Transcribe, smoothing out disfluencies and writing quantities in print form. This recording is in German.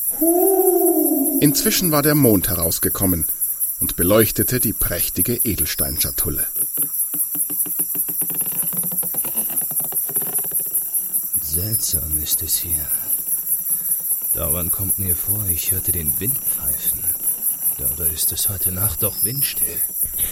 Inzwischen war der Mond herausgekommen und beleuchtete die prächtige Edelsteinschatulle. Seltsam ist es hier. Daran kommt mir vor, ich hörte den Wind pfeifen. Dabei ist es heute Nacht doch windstill.